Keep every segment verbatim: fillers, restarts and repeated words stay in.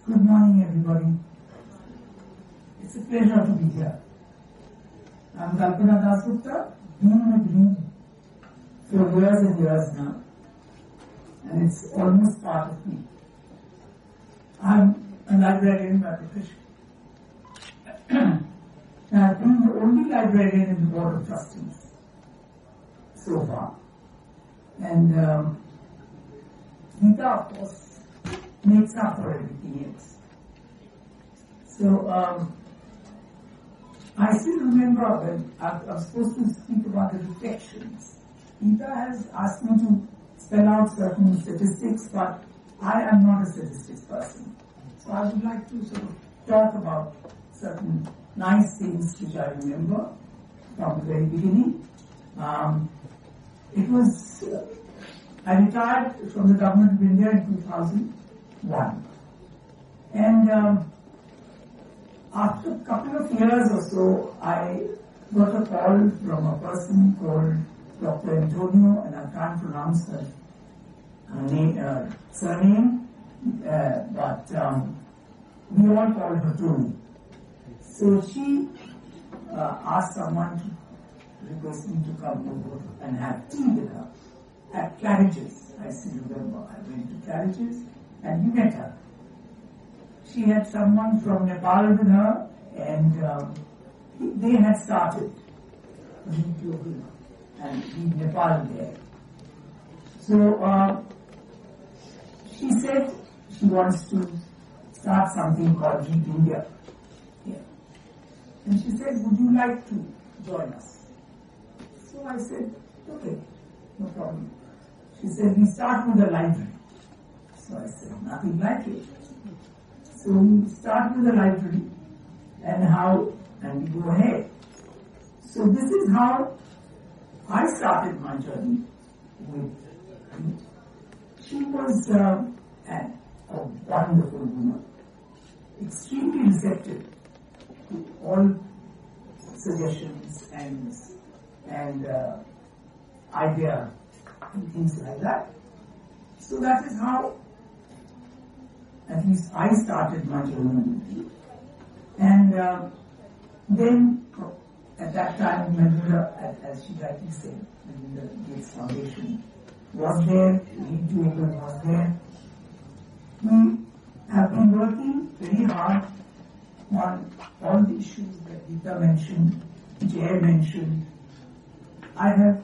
Good morning, everybody. It's a pleasure to be here. I'm Kalpana Dasgupta, been with me for years and years now, and it's almost part of me. I'm a librarian by profession. I've been the only librarian in the Board of Trustees so far. And um, Gita, of course, makes up for everything else. So, um, I still remember when I, I was supposed to speak about the reflections. Gita has asked me to spell out certain statistics, but I am not a statistics person. So I would like to sort of talk about certain nice things which I remember from the very beginning. Um, it was, uh, I retired from the Government of India in two thousand one. And um, after a couple of years or so, I got a call from a person called Doctor Antonio, and I can't pronounce her, her name, uh, surname, uh, but um, we all call her Tony. So she uh, asked someone to request me to come over and have tea with her at Claridge's. I still remember. I went to Claridge's and we met her. She had someone from Nepal with her, and um, they had started Yoga and in Nepal there. So uh, she said she wants to start something called Read India here. And she said, would you like to join us? So I said, okay, no problem. She said, we start with a library. So I said, nothing like it. So we start with the library and how, and we go ahead. So this is how I started my journey with Read. She was uh, an, a wonderful woman, extremely receptive to all suggestions and, and uh, idea and things like that. So that is how at least I started my journey with Read. And uh, then, at that time, Melinda, as she rightly said, Melinda Gates Foundation was there, Read Yoga was there. We have been working very hard on all the issues that Gita mentioned, Jay mentioned. I have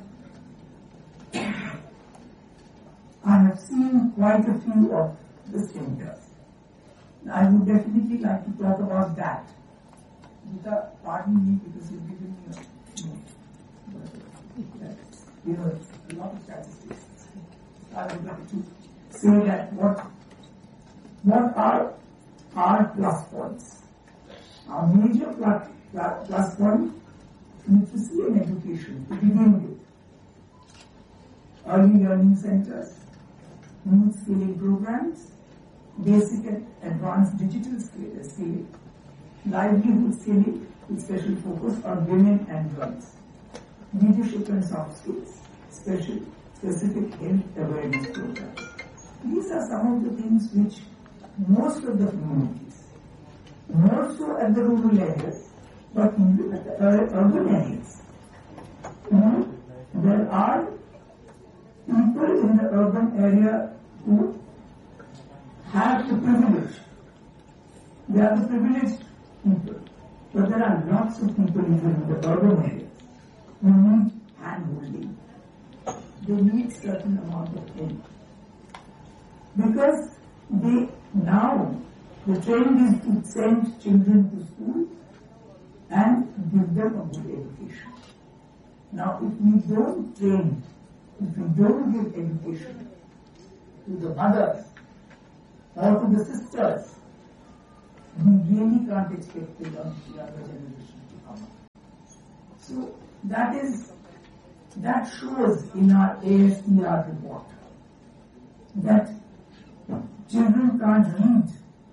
I have seen quite a few of the centers. I would definitely like to talk about that. Gita, pardon me because you've given me a note. But, you know, it's a lot of statistics. I would like to say that what, what are our plus points? Our major plus, plus point, literacy and education to begin with. Early learning centers, youth skilling programs, basic and advanced digital skilling, livelihood skilling with special focus on women and girls, leadership and soft skills, special specific health awareness programs. These are some of the things which most of the communities, more so at the rural areas, but even at the urban areas, you know, there are people in the urban area who have the privilege. They are the privileged people. But there are lots of people even in the urban areas who need hand-holding. They need certain amount of help. Because they now, the trend is to send children to school and give them a good education. Now, if we don't train, if we don't give education to the mothers or to the sisters, we really can't expect the younger generation to come up. So that is, that shows in our A S P R report that children can't read,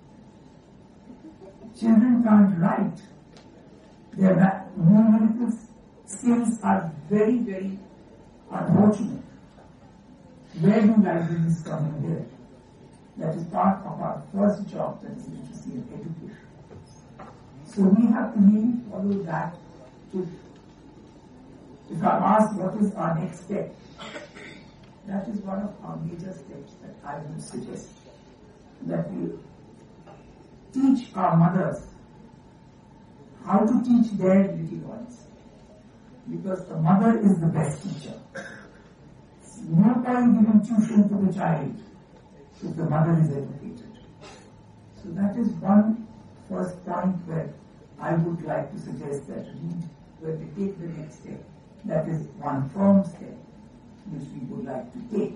children can't write, their numerical skills are very, very unfortunate. Where do libraries come in here? That is part of our first job, that is literacy and education. So we have to really follow that. If, if I'm asked what is our next step, that is one of our major steps that I would suggest. That we teach our mothers how to teach their little ones. Because the mother is the best teacher. No point giving tuition to the child if the mother is educated. So that is one first point where I would like to suggest that we, where we take the next step. That is one firm step which we would like to take.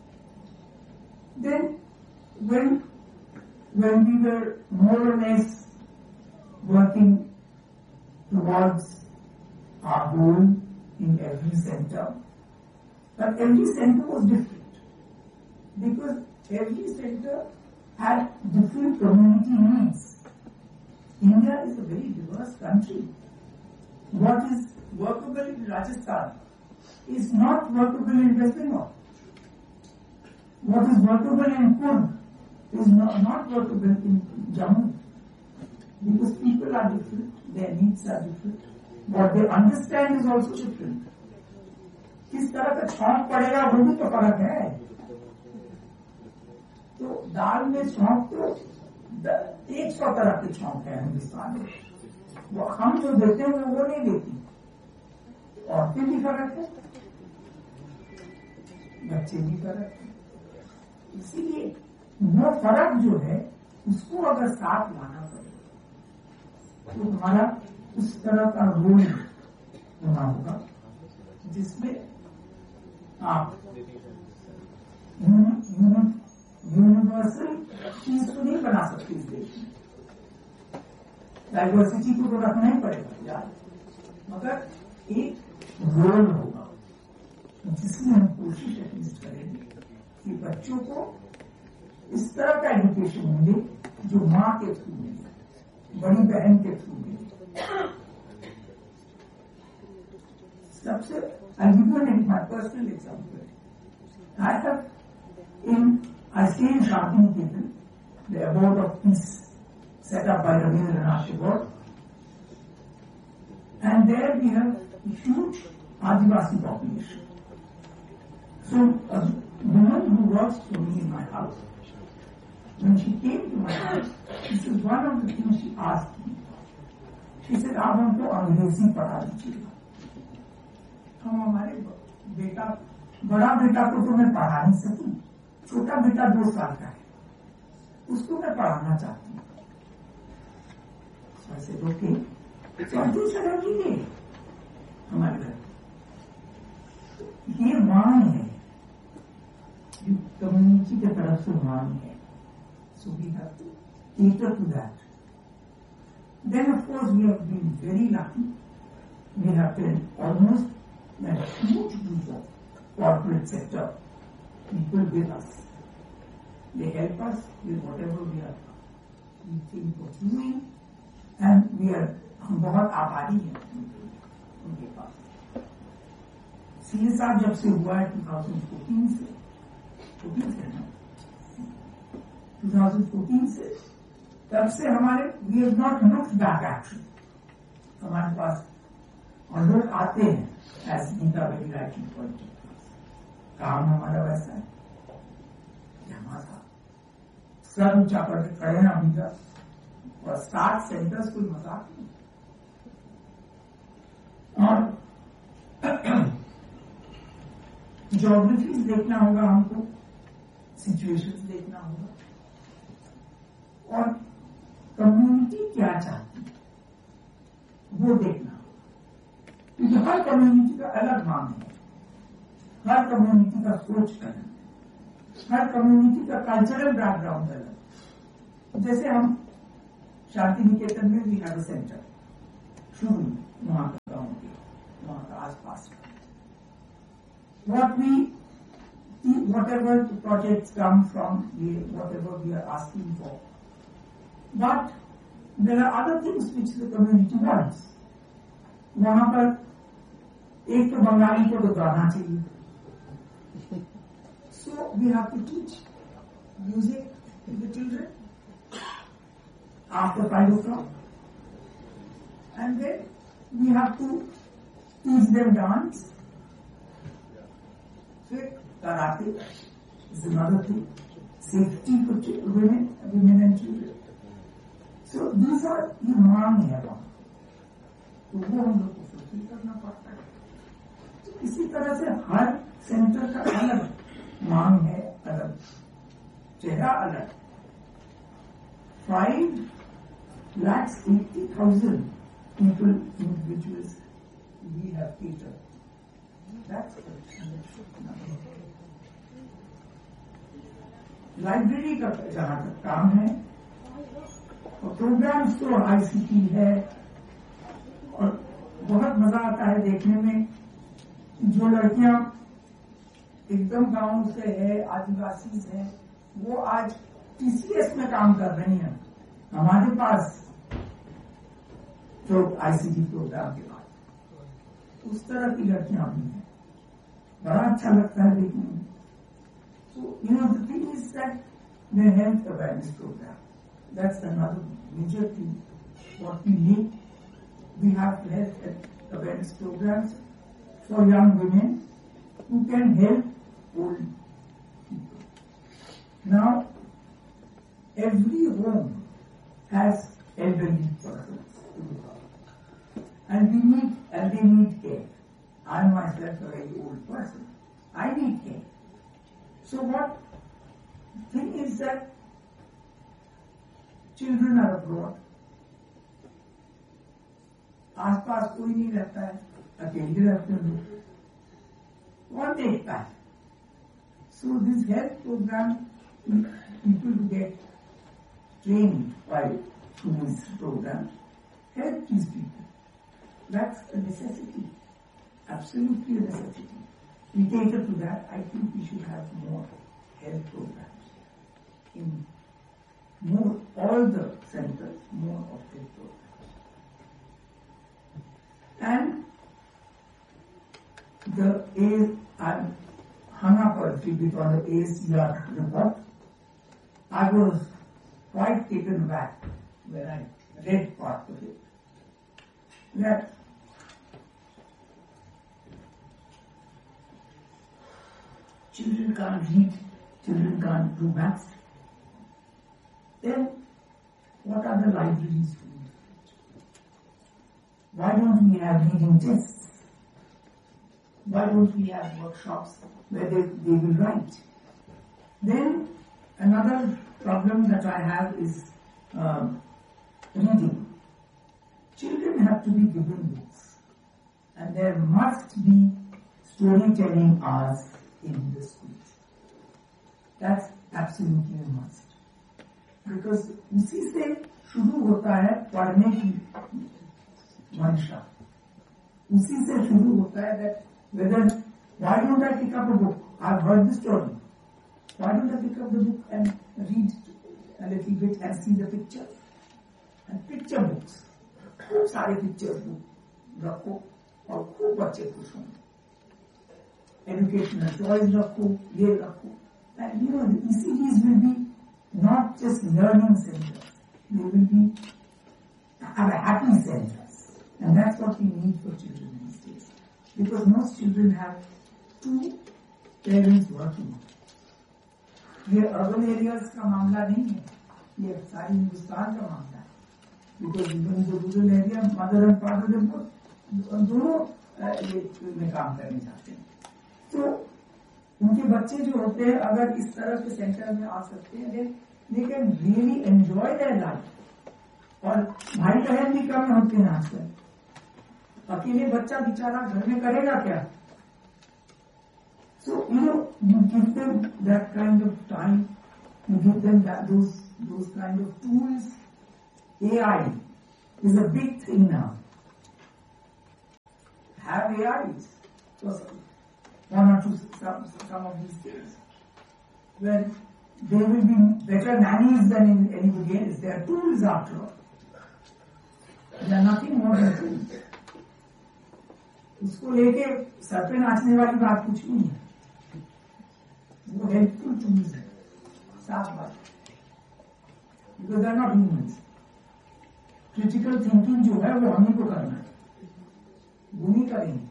Then when, when we were more or less working towards our goal in every center, but every center was different because every center had different community needs. India is a very diverse country. What is workable in Rajasthan is not workable in West Bengal. What is workable in Kurd is not, not workable in Jammu. Because people are different, their needs are different. What they understand is also different. किस तरह का छौंक पड़ेगा वो भी तो फर्क है. तो दाल में छौंक तो एक सौ तरह के छौंक है हिंदुस्तान में. वो हम जो देते हैं वो वो नहीं देती. औरतें भी फर्क है, बच्चे भी फर्क है. इसीलिए वो फर्क जो है उसको अगर साथ लाना पड़ेगा तो हमारा उस तरह का रोल होना होगा जिसमें आप यूनिवर्सल चीज तो नहीं बना सकते इस देश में. डाइवर्सिटी को तो रखना ही पड़ेगा यार, मगर एक रोल होगा जिसमें हम कोशिश एटलीस्ट करेंगे कि बच्चों को इस तरह का एजुकेशन मिले जो माँ के थ्रू मिले, बड़ी बहन के थ्रू मिले. सबसे I'll give you an, my personal example. I have in I stay in Shantiniketan, the abode of peace set up by Rabindranath Tagore, and there we have a huge Adivasi population. So a woman who works for me in my house, when she came to my house, this is one of the things she asked me. She said, आप हमको अंग्रेजी पढ़ा दीजिएगा. हम हमारे बेटा, बड़ा बेटा को तो मैं पढ़ा नहीं सकी, छोटा बेटा दो साल का है, उसको मैं पढ़ाना चाहती हूँ. ऐसे रोके और दूसरा लीजिए हमारे घर. ये मांग है, कम्युनिटी की तरफ से मांग है. So we have to cater to that. Then of course we have been very lucky. We have been almost a huge group of corporate sector people with us. They help us with whatever we are we think of doing, and we are हम बहुत आभारी हैं उनके पास. C S R जब से हुआ है two thousand fourteen से फोर्टीन से ना टू थाउजेंड फोर्टीन से तब से हमारे we have not looked back actually. हमारे पास और लोग आते हैं as Gita very rightly point. काम हमारा वैसा है कि हमारा सर ऊंचा करके खड़े हैं अभी तक, और सात सेंटर्स कोई मजाक नहीं. और ज्योग्राफीज देखना होगा हमको, सिचुएशंस देखना होगा, और कम्युनिटी क्या चाहती है वो देखना होगा. क्योंकि हर कम्युनिटी का अलग मांग है, हर कम्युनिटी का सोच अलग है, हर कम्युनिटी का कल्चरल बैकग्राउंड अलग. जैसे हम शांति निकेतन में भी हैव अ सेंटर शुरू में वहां का गाँव के वहां का आसपास का. What we, whatever the projects come from, we, whatever we are asking for. But there are other things which the community wants. वहां पर एक तो बंगाली को तो गाना चाहिए. So we have to teach music with the children after five o'clock. And then we have to teach them dance, fit, karate is another thing, safety for women, women and children. So these are ये मांग है वहाँ, तो वो हम लोग को fulfil करना पड़ता है. तो इसी तरह से हर सेंटर का अलग मांग है, अलग चेहरा अलग. Five lakhs eighty thousand people, individuals we have catered. That's the number. Library का जहाँ तक काम है और प्रोग्राम्स तो आईसीटी है और बहुत मजा आता है देखने में. जो लड़कियां एकदम गांव से है, आदिवासी है, वो आज टीसीएस में काम कर रही हैं हमारे पास जो आईसीटी प्रोग्राम के बाद. उस तरह की लड़कियां भी हैं, बड़ा अच्छा लगता है देखने में. So, you know, the thing is that the health awareness program, that's another major thing. What we need, we have health awareness programs for young women who can help old people. Now, every home has elderly persons to look after. And we need, and they need care. I myself a very old person. I need care. So what the thing is that children are abroad. आसपास कोई नहीं रहता है, अकेले रहते हैं लोग, कौन देखता है? So this health program, people who get trained by this program help these people. That's a necessity, absolutely a necessity. We cater to that. I think we should have more health programs in more, all the centers, more of health programs. And the A, I hung up a little bit on the A C R report. I was quite taken aback when I read part of it, that children can't read, children can't do maths. Then what are the libraries doing? Why don't we have reading tests? Why don't we have workshops where they, they will write? Then another problem that I have is um, reading. Children have to be given books, and there must be storytelling hours in the schools. That's absolutely a must. Because उसी से शुरू होता है पढ़ने की मंशा. उसी से शुरू होता है that whether, why don't I pick up a book? I've heard the story. Why don't I pick up the book and read a little bit and see the picture? And picture books. खूब सारे pictures book रखो और खूब बच्चे खुश होंगे. Educational toys रखो, ये रखो. And you know, the E C Ds will be not just learning centers. They will be have a happy centers. And that's what we need for children these days. Because most children have two parents working. ये urban areas का मामला नहीं है. ये सारी हिंदुस्तान का मामला है. Because even the rural area, mother and father, they both दोनों ये में काम करने जाते हैं. तो उनके बच्चे जो होते हैं अगर इस तरह के सेंटर में आ सकते हैं, they can really enjoy their life. और भाई बहन भी कम होते हैं आजकल. अकेले बच्चा बेचारा घर में करेगा क्या? So you know, you give them that kind of time, you give them that, those those kind of tools. A I is a big thing now. Have A Is. So one or two some, some of these things. Where they will be better nannies than in anybody else. They are tools after all. They are nothing more than tools. उसको लेके sir पे नाचने वाली बात कुछ नहीं है. वो हेल्पफुल टूल्स है, साफ बात. because they are not humans. Critical thinking जो है वो हम ही को करना है, वो नहीं करेंगे.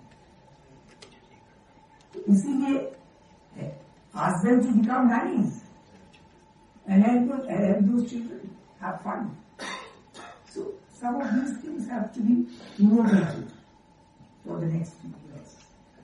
इसीलिए ask them to become nannies and help, help those children have fun. So some of these things have to be innovated for the next few years.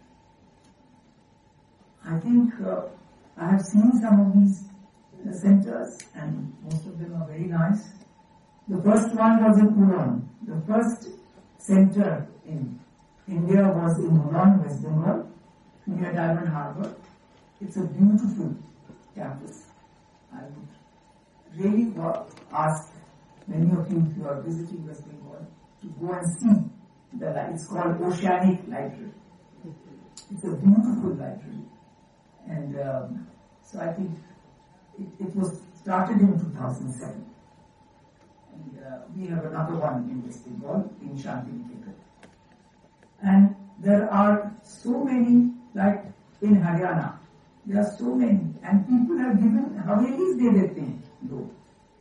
I think uh, I have seen some of these uh, centers, and most of them are very nice. The first one was in Ulan. The first center in India was in Ulan, West Bengal, near Diamond Harbour. It's a beautiful campus. I would really ask many of you, if you are visiting West Bengal, to go and see the library. It's called Oceanic Library. It's a beautiful library. And um, so I think it, it was started in two thousand seven. And uh, we have another one in West Bengal, in Shantiniketan. And there are so many, like in Haryana, there are so many. And people have given, Havelis de dete hain log.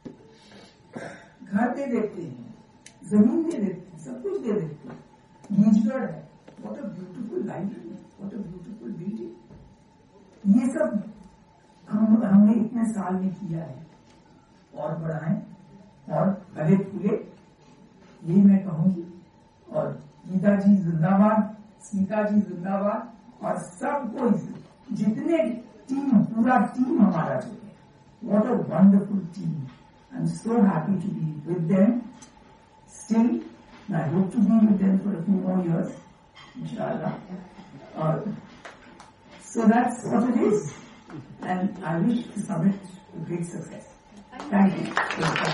घर दे देते हैं, जमीन दे देते हैं, सब कुछ दे देते हैं. गीजगढ़ है, what a beautiful library, what a beautiful building. ये सब हम हमने इतने साल में किया है, और बढ़ाएं और फले फूले, यही मैं कहूँगी. और गीता जी जिंदाबाद, स्मिता जी जिंदाबाद, और सब कोई जितने टीम, पूरा टीम हमारा जो है, what a wonderful team. I'm so happy to be with them still, and I hope to be with them for a few more years, inshallah. Uh, so that's what it is, and I wish the summit a great success. Thank you.